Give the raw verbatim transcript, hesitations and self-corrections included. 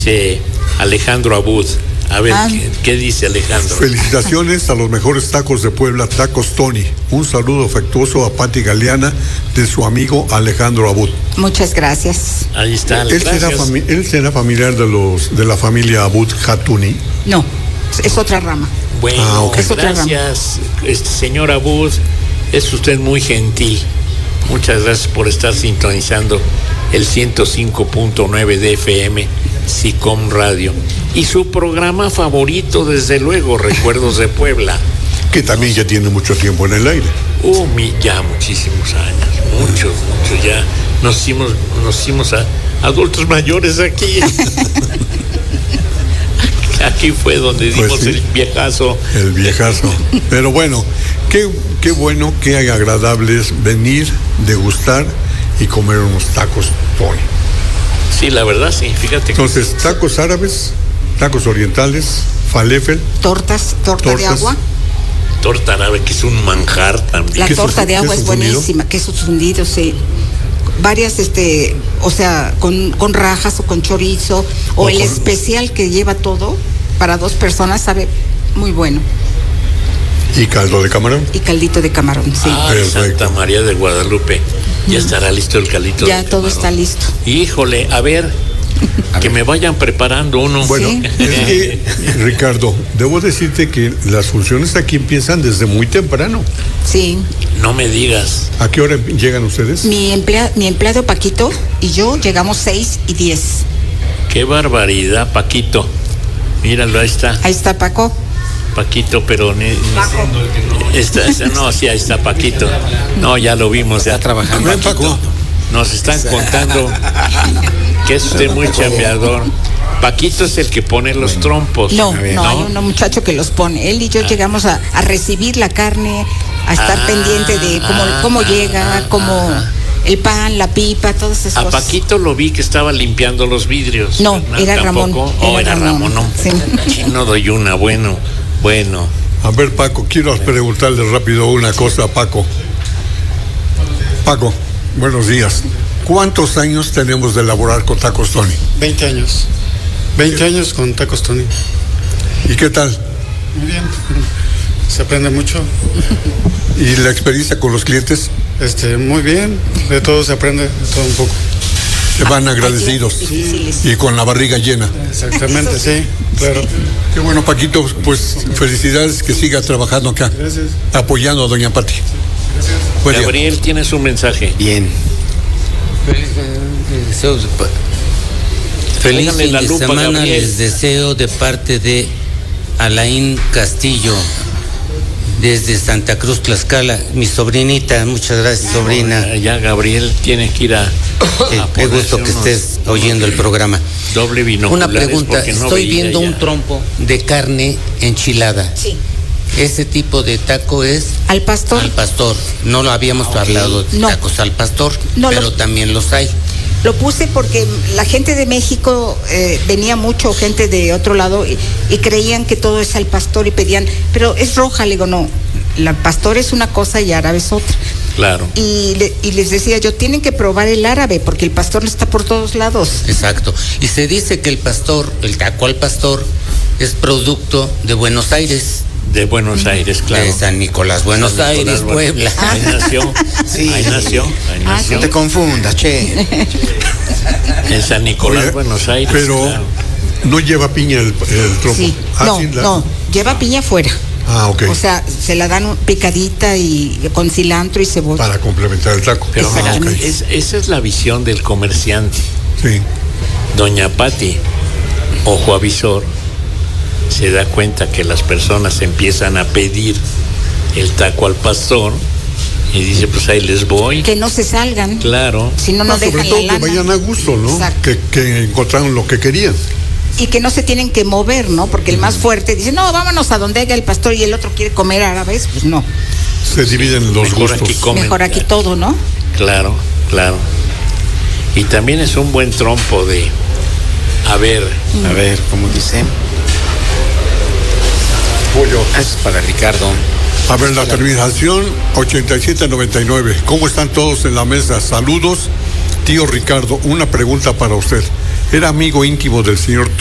Sí, Alejandro Abud. A ver, ah. ¿qué, ¿qué dice Alejandro? Felicitaciones a los mejores tacos de Puebla, Tacos Tony. Un saludo afectuoso a Pati Galeana de su amigo Alejandro Abud. Muchas gracias. Ahí está. ¿Él será, fami- él será familiar de los de la familia Abud Hatuni? No, es otra rama. Bueno, ah, okay. Gracias, este, señor Abud. Es usted muy gentil. Muchas gracias por estar sintonizando el ciento cinco punto nueve de F M, SICOM Radio. Y su programa favorito, desde luego, Recuerdos de Puebla. Que también ya tiene mucho tiempo en el aire. Uh, mi, ya muchísimos años, muchos, muchos ya. Nos hicimos, nos hicimos a adultos mayores aquí. Aquí fue donde dimos pues sí, el viejazo. El viejazo. Pero bueno, qué, qué bueno, qué agradable es venir, degustar y comer unos tacos Tony. Sí, la verdad, sí, fíjate. Entonces, que... tacos árabes, tacos orientales, falafel. Tortas, torta tortas, de agua. Torta árabe, que es un manjar también. La torta de agua es buenísima, queso fundido, sí. Varias, este, o sea, con, con rajas o con chorizo, o, o el con... especial que lleva todo para dos personas, sabe muy bueno. ¿Y caldo de camarón? Y caldito de camarón, sí. Ah, Santa María de Guadalupe. Ya estará listo el caldito. Ya de todo camarón. Está listo. Híjole, a ver, a que ver. me vayan preparando uno. Bueno, ¿sí? Es que, Ricardo, debo decirte que las funciones aquí empiezan desde muy temprano. Sí. No me digas. ¿A qué hora llegan ustedes? Mi, emplea, mi empleado Paquito y yo llegamos seis y diez. Qué barbaridad, Paquito. Míralo, ahí está. Ahí está Paco. Paquito, pero ni, Paco. Ni, está, no, sí, ahí está Paquito. No, ya lo vimos, ya trabajando. Paquito. Paco. Nos están contando que es usted muy chambeador. Paquito es el que pone los trompos. No, no, no, hay un muchacho que los pone. Él y yo ah. llegamos a, a recibir la carne, a estar ah, pendiente de cómo, ah, cómo llega, cómo ah, el pan, la pipa, todas esas a cosas. A Paquito lo vi que estaba limpiando los vidrios. No, no era ¿tampoco? Ramón. Oh, era, era Ramón, no. Sí. No doy una, bueno, bueno. A ver, Paco, quiero preguntarle rápido una cosa a Paco. Paco, buenos días. ¿Cuántos años tenemos de elaborar con Tacos Tony? veinte años. veinte años con Tacos Tony. ¿Y qué tal? Muy bien. Se aprende mucho. ¿Y la experiencia con los clientes? Este, muy bien. De todo se aprende, de todo un poco. Se van agradecidos. Sí. Y con la barriga llena. Exactamente, sí, claro. Qué bueno, Paquito, pues felicidades, que siga trabajando acá. Gracias. Apoyando a doña Pati. Gracias. Buen Gabriel, día. Tienes un mensaje. Bien. Feliz, deseos, feliz fin de lupa, semana Gabriel. Les deseo de parte de Alain Castillo, desde Santa Cruz, Tlaxcala, mi sobrinita. Muchas gracias, sobrina. Ya Gabriel tiene que ir a... a Qué gusto que estés oyendo el programa. Doble binocular. Una pregunta, no estoy viendo ya. un trompo de carne enchilada. Sí. ¿Ese tipo de taco es? Al pastor. Al pastor. No lo habíamos okay. hablado de no. tacos al pastor, no, pero lo, también los hay. Lo puse porque la gente de México, eh, venía mucho gente de otro lado y, y creían que todo es al pastor y pedían, pero es roja. Le digo, no, el pastor es una cosa y árabe es otra. Claro. Y, le, y les decía yo, tienen que probar el árabe porque el pastor está por todos lados. Exacto. Y se dice que el pastor, el taco al pastor, es producto de Buenos Aires. De Buenos Aires, claro. De San Nicolás, Buenos San Aires, Nicolás, Puebla. Ah. Ahí nació. Sí. Ahí nació. Ahí nació. No te confundas, che. En San Nicolás, Oye, Buenos Aires. Pero claro. No lleva piña el, el trompo. Sí. Ah, no, sí, la... no, lleva piña fuera. Ah, ok. O sea, se la dan picadita y con cilantro y cebolla. Para complementar el taco. Pero ah, okay. es, esa es la visión del comerciante. Sí. Doña Pati, ojo avisor, se da cuenta que las personas empiezan a pedir el taco al pastor y dice, pues ahí les voy. Que no se salgan. Claro. Si no, no, no dejan sobre todo la lana. Que vayan a gusto, ¿no? Que, que encontraron lo que querían. Y que no se tienen que mover, ¿no? Porque el más fuerte dice, no, vámonos a donde haya el pastor y el otro quiere comer árabes, pues no. Se dividen sí, los mejor gustos. Aquí comen, mejor aquí claro. todo, ¿no? Claro, claro. Y también es un buen trompo de, a ver, mm. a ver, ¿cómo dice? Pollo. Es para Ricardo. A ver, la terminación ochenta y siete noventa y nueve. ¿Cómo están todos en la mesa? Saludos, tío Ricardo. Una pregunta para usted. era amigo íntimo del señor